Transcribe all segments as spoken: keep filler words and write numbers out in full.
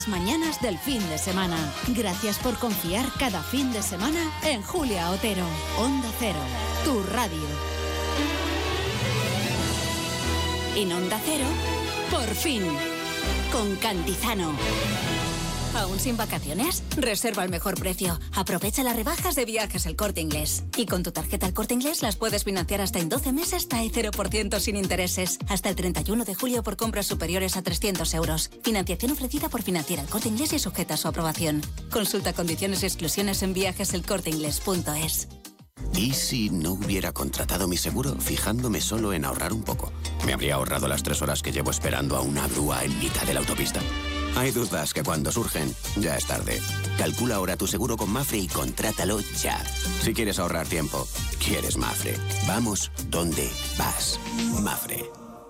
Mañanas del fin de semana. Gracias por confiar cada fin de semana en Julia Otero. Onda Cero, tu radio. En Onda Cero, por fin, con Cantizano. ¿Aún sin vacaciones? Reserva al mejor precio. Aprovecha las rebajas de Viajes El Corte Inglés. Y con tu tarjeta El Corte Inglés las puedes financiar hasta en doce meses hasta cero por ciento sin intereses. Hasta el treinta y uno de julio por compras superiores a trescientos euros. Financiación ofrecida por Financiera El Corte Inglés y sujeta a su aprobación. Consulta condiciones y exclusiones en viajes el corte inglés punto es. ¿Y si no hubiera contratado mi seguro fijándome solo en ahorrar un poco? Me habría ahorrado las tres horas que llevo esperando a una grúa en mitad de la autopista. Hay dudas que cuando surgen, ya es tarde. Calcula ahora tu seguro con Mafre y contrátalo ya. Si quieres ahorrar tiempo, quieres Mafre. Vamos donde vas. Mafre.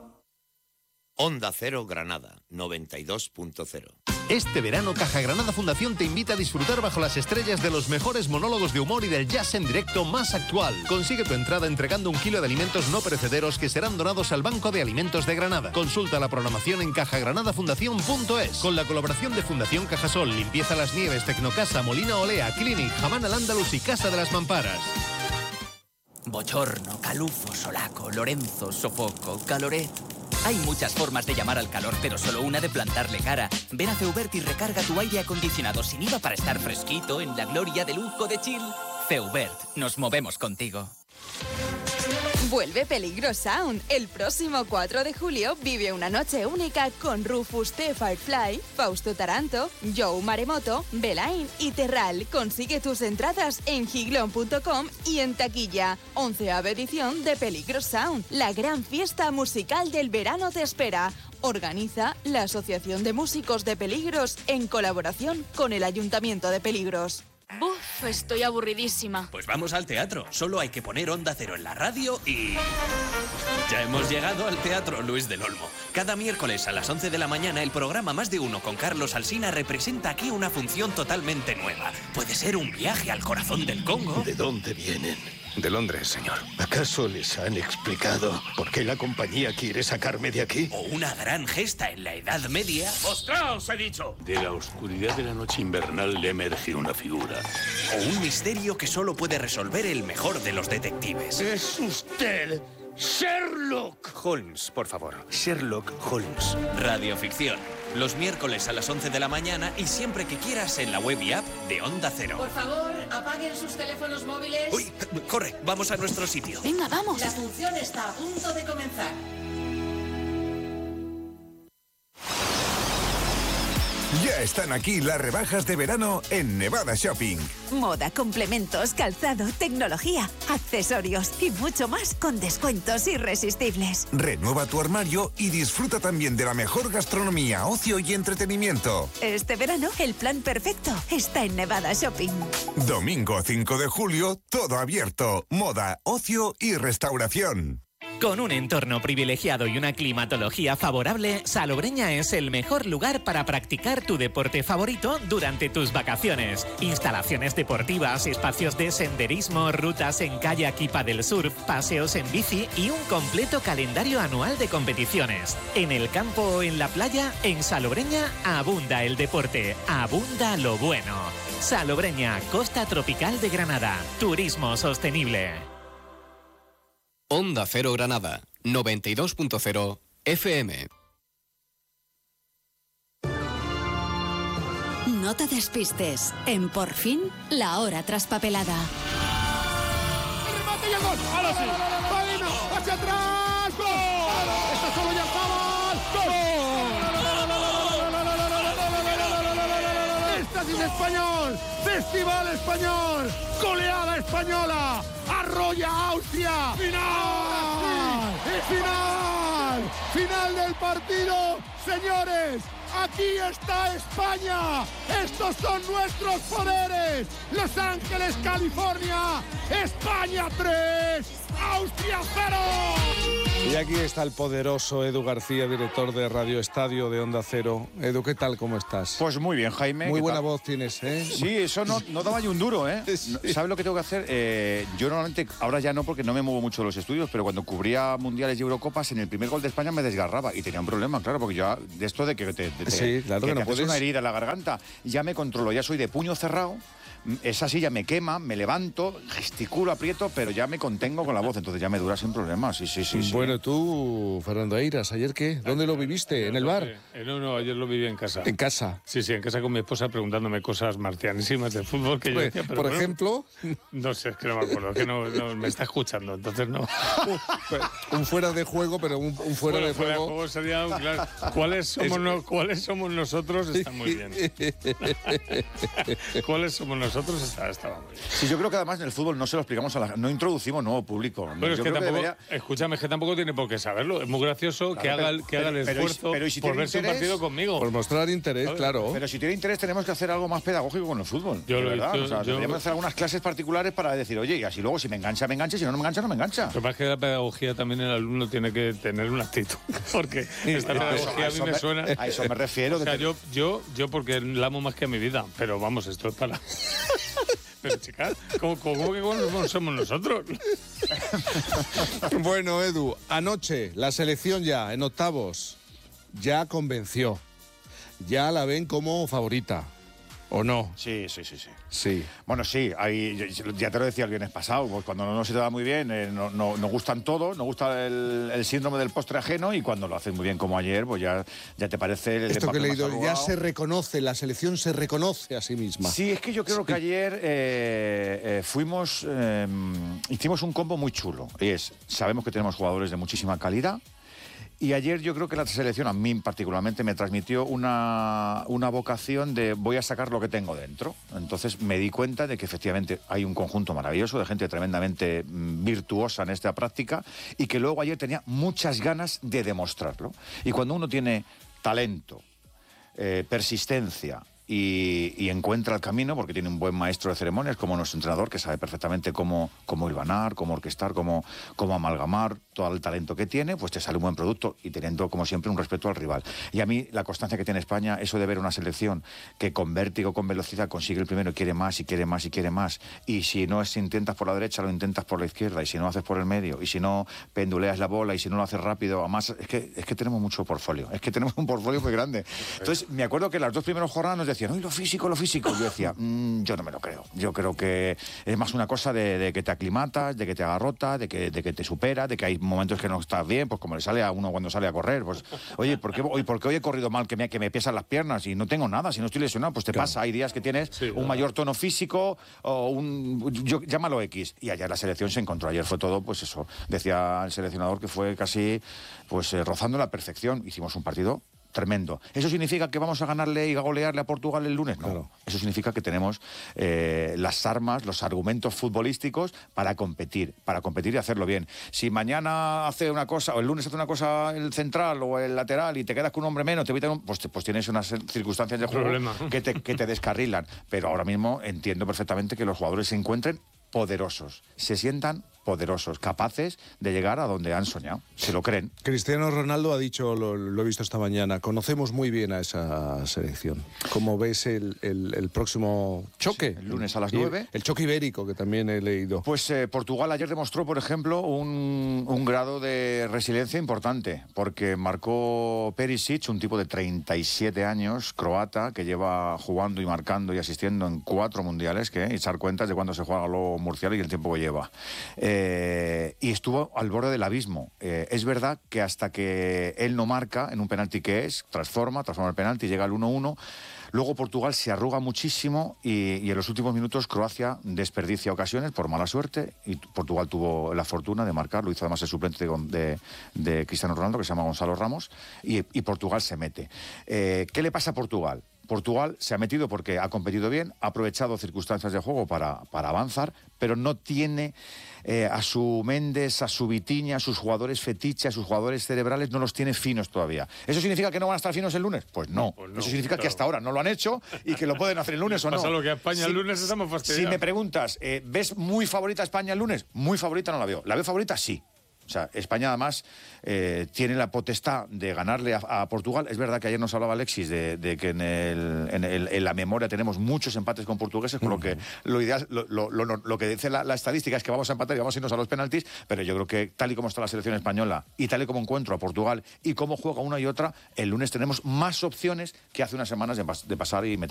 Onda Cero Granada, noventa y dos punto cero. Este verano, Caja Granada Fundación te invita a disfrutar bajo las estrellas de los mejores monólogos de humor y del jazz en directo más actual. Consigue tu entrada entregando un kilo de alimentos no perecederos que serán donados al Banco de Alimentos de Granada. Consulta la programación en caja granada fundación punto es. Con la colaboración de Fundación Cajasol, Limpieza Las Nieves, Tecnocasa, Molina Olea, Clinic, Jamán al Andalus y Casa de las Mamparas. Bochorno, calufo, solaco, Lorenzo, sofoco, caloret. Hay muchas formas de llamar al calor, pero solo una de plantarle cara. Ven a Feubert y recarga tu aire acondicionado sin I V A para estar fresquito en la gloria de lujo de chill. Feubert, nos movemos contigo. Vuelve Peligro Sound. El próximo cuatro de julio vive una noche única con Rufus T. Firefly, Fausto Taranto, Joe Maremoto, Belain y Terral. Consigue tus entradas en giglón punto com y en taquilla. Onceava edición de Peligro Sound. La gran fiesta musical del verano te espera. Organiza la Asociación de Músicos de Peligros en colaboración con el Ayuntamiento de Peligros. Buf, estoy aburridísima. Pues vamos al teatro. Solo hay que poner Onda Cero en la radio y... ya hemos llegado al Teatro Luis del Olmo. Cada miércoles a las once de la mañana, el programa Más de Uno con Carlos Alsina representa aquí una función totalmente nueva. Puede ser un viaje al corazón del Congo. ¿De dónde vienen? De Londres, señor. ¿Acaso les han explicado por qué la compañía quiere sacarme de aquí? O una gran gesta en la Edad Media. ¡Mostraos, he dicho! De la oscuridad de la noche invernal le emerge una figura. O un misterio que solo puede resolver el mejor de los detectives. ¡Es usted Sherlock Holmes, por favor. Sherlock Holmes. Radioficción. Los miércoles a las once de la mañana y siempre que quieras en la web y app de Onda Cero. Por favor, apaguen sus teléfonos móviles. Uy, corre, vamos a nuestro sitio. Venga, vamos. La función está a punto de comenzar. Ya están aquí las rebajas de verano en Nevada Shopping. Moda, complementos, calzado, tecnología, accesorios y mucho más con descuentos irresistibles. Renueva tu armario y disfruta también de la mejor gastronomía, ocio y entretenimiento. Este verano, el plan perfecto está en Nevada Shopping. Domingo cinco de julio, todo abierto. Moda, ocio y restauración. Con un entorno privilegiado y una climatología favorable, Salobreña es el mejor lugar para practicar tu deporte favorito durante tus vacaciones. Instalaciones deportivas, espacios de senderismo, rutas en kayak y paddle surf, paseos en bici y un completo calendario anual de competiciones. En el campo o en la playa, en Salobreña abunda el deporte, abunda lo bueno. Salobreña, Costa Tropical de Granada. Turismo sostenible. Onda Cero Granada, noventa y dos punto cero F M. No te despistes. En Por Fin, la hora traspapelada. ¡El remate y el gol! ¡Ahora sí! ¡Faena! ¡Hacia atrás! ¡Gol! ¡Está solo Yarzabal! ¡Gol! ¡Éxtasis español! ¡Festival español! ¡Goleada española! ¡Arrolla Austria! ¡Final! ¡Final! ¡Final del partido! ¡Señores! ¡Aquí está España! ¡Estos son nuestros poderes! ¡Los Ángeles, California! ¡España tres! Austria cero. Y aquí está el poderoso Edu García, director de Radio Estadio de Onda Cero. Edu, ¿qué tal? ¿Cómo estás? Pues muy bien, Jaime. Muy buena tal? voz tienes, ¿eh? Sí, eso no, no daba ni un duro, ¿eh? Sí. ¿Sabes lo que tengo que hacer? Eh, yo normalmente, ahora ya no porque no me muevo mucho de los estudios, pero cuando cubría mundiales y Eurocopas, en el primer gol de España me desgarraba y tenía un problema, claro, porque yo de esto de que te, te, sí, claro, que, que no te puedes. una herida en la garganta, ya me controlo, ya soy de puño cerrado. Esa silla me quema, me levanto, gesticulo, aprieto, pero ya me contengo con la voz, entonces ya me dura sin problemas. Sí, sí, sí. sí. Bueno, tú, Fernando Eiras, ¿ayer qué? ¿Dónde lo viviste? ¿En el bar? Eh, no, no, ayer lo viví en casa. ¿En casa? Sí, sí, en casa con mi esposa preguntándome cosas marcianísimas de fútbol que pues, yo decía, pero ¿por bueno, ejemplo? No sé, es que no me acuerdo, que no, no me está escuchando, entonces no. Un fuera de juego, pero un, un fuera, bueno, de, fuera juego. de juego sería, claro, ¿cuáles somos, no, ¿cuáles somos nosotros? Está muy bien. ¿Cuáles somos nosotros? Está, está Sí, yo creo que además en el fútbol no se lo explicamos a la no introducimos nuevo público. Pero yo es que tampoco, que debería... escúchame, es que tampoco tiene por qué saberlo. Es muy gracioso claro, que haga, pero, que haga el pero, esfuerzo pero, si por verse interés, un partido conmigo. Por mostrar interés, ¿sabes? Claro. Pero si tiene interés tenemos que hacer algo más pedagógico con el fútbol. Yo de lo verdad. yo, o sea, yo, deberíamos yo, hacer algunas clases particulares para decir, oye, y así luego si me engancha, me engancha, si no, no me engancha, no me engancha. Lo que pasa es que la pedagogía también el alumno tiene que tener una actitud. Porque esta no, pedagogía eso, a mí me, me suena. A eso me refiero. O sea, yo, yo, yo porque la amo más que a mi vida. Pero vamos, esto es para. Pero chica, ¿cómo, cómo que cómo somos nosotros? Bueno, Edu, anoche la selección ya en octavos ya convenció. Ya la ven como favorita. ¿O no? Sí, sí, sí, sí. Sí. Bueno, sí, hay, ya te lo decía el viernes pasado, pues cuando no se te da muy bien, eh, no, no, nos gustan todos, nos gusta el, el síndrome del postre ajeno y cuando lo hacen muy bien como ayer, pues ya, ya te parece... El Esto que he leído, ya arrugado. se reconoce, la selección se reconoce a sí misma. Sí, es que yo creo sí. que ayer eh, eh, fuimos, eh, hicimos un combo muy chulo. Y es, sabemos que tenemos jugadores de muchísima calidad. Y ayer yo creo que la selección, a mí particularmente, me transmitió una, una vocación de voy a sacar lo que tengo dentro. Entonces me di cuenta de que efectivamente hay un conjunto maravilloso de gente tremendamente virtuosa en esta práctica y que luego ayer tenía muchas ganas de demostrarlo. Y cuando uno tiene talento, eh, persistencia... Y, y encuentra el camino, porque tiene un buen maestro de ceremonias como nuestro entrenador, que sabe perfectamente cómo, cómo hilvanar, cómo orquestar, cómo, cómo amalgamar todo el talento que tiene, pues te sale un buen producto y teniendo, como siempre, un respeto al rival. Y a mí, la constancia que tiene España, eso de ver una selección que con vértigo, con velocidad, consigue el primero y quiere más, y quiere más, y quiere más. Y si no es intentas por la derecha, lo intentas por la izquierda, y si no haces por el medio, y si no penduleas la bola, y si no lo haces rápido, además, es que, es que tenemos mucho portfolio, es que tenemos un portfolio muy grande. Entonces, me acuerdo que las dos primeras jornadas nos decían, ¡ay, lo físico, lo físico! Yo decía, mmm, yo no me lo creo. Yo creo que es más una cosa de, de que te aclimatas, de que te agarrotas, de que, de que te supera, de que hay momentos que no estás bien, pues como le sale a uno cuando sale a correr, pues, oye, ¿por qué, hoy, ¿por qué hoy he corrido mal que me, que me pesan las piernas y no tengo nada? Si no estoy lesionado, pues te claro. pasa. Hay días que tienes sí, un claro. mayor tono físico o un, yo, llámalo X. Y allá la selección se encontró. Ayer fue todo, pues eso, decía el seleccionador que fue casi, pues eh, rozando la perfección. Hicimos un partido tremendo. ¿Eso significa que vamos a ganarle y a golearle a Portugal el lunes? No. Claro. Eso significa que tenemos eh, las armas, los argumentos futbolísticos para competir, para competir y hacerlo bien. Si mañana hace una cosa, o el lunes hace una cosa el central o el lateral y te quedas con un hombre menos, te evitan, pues, pues tienes unas circunstancias de juego que te, que te descarrilan. Pero ahora mismo entiendo perfectamente que los jugadores se encuentren poderosos, se sientan poderosos, capaces de llegar a donde han soñado, se lo creen. Cristiano Ronaldo ha dicho, lo, lo he visto esta mañana, conocemos muy bien a esa selección. ¿Cómo ves el, el, el próximo choque? Sí, el lunes a las nueve. El choque ibérico, que también he leído. Pues eh, Portugal ayer demostró, por ejemplo, un, un grado de resiliencia importante, porque marcó Perisic, un tipo de treinta y siete años, croata, que lleva jugando y marcando y asistiendo en cuatro mundiales, que echar cuentas de cuándo se juega lo Murcial y el tiempo que lleva. Eh, y estuvo al borde del abismo. Eh, es verdad que hasta que él no marca en un penalti que es, transforma, transforma el penalti, llega al uno uno. Luego Portugal se arruga muchísimo y, y en los últimos minutos Croacia desperdicia ocasiones por mala suerte y Portugal tuvo la fortuna de marcar, lo hizo además el suplente de, de, de Cristiano Ronaldo, que se llama Gonzalo Ramos, y, y Portugal se mete. Eh, ¿Qué le pasa a Portugal? Portugal se ha metido porque ha competido bien, ha aprovechado circunstancias de juego para, para avanzar, pero no tiene eh, a su Méndez, a su Vitinha, a sus jugadores fetiche, a sus jugadores cerebrales, no los tiene finos todavía. ¿Eso significa que no van a estar finos el lunes? Pues no. Pues no Eso significa claro. que hasta ahora no lo han hecho y que lo pueden hacer el lunes o no. Pasa lo que a España si, el lunes estamos fastidiados. Si me preguntas, eh, ¿ves muy favorita a España el lunes? Muy favorita no la veo. ¿La veo favorita? Sí. O sea, España además eh, tiene la potestad de ganarle a, a Portugal. Es verdad que ayer nos hablaba Alexis de, de que en, el, en, el, en la memoria tenemos muchos empates con portugueses, por lo que lo ideal, lo, lo, lo, lo que dice la, la estadística es que vamos a empatar y vamos a irnos a los penaltis, pero yo creo que tal y como está la selección española y tal y como encuentro a Portugal y cómo juega una y otra, el lunes tenemos más opciones que hace unas semanas de, de pasar y meter.